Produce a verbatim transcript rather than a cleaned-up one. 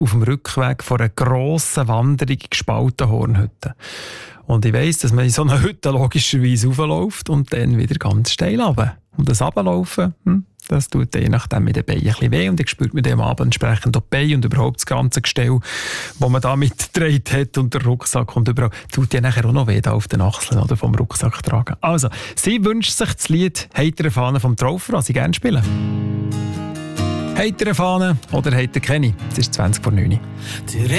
auf dem Rückweg von einer grossen Wanderung gespalten Hornhütte. Und ich weiss, dass man in so einer Hütte logischerweise raufläuft und dann wieder ganz steil runter. Und das Runterlaufen, hm, das tut je nachdem mit den Beinen ein bisschen weh und dann spürt man dann am Abend entsprechend auch die Beine und überhaupt das ganze Gestell, das man da mitgetragen hat und der Rucksack und überall, tut ja nachher auch noch weh da auf den Achseln oder vom Rucksack tragen. Also, sie wünscht sich das Lied «Heitere Fahne» vom Traufer, das sie gerne spielen. «Heitere Fahne» oder «Heitere Kenny». Es ist zwanzig vor neun.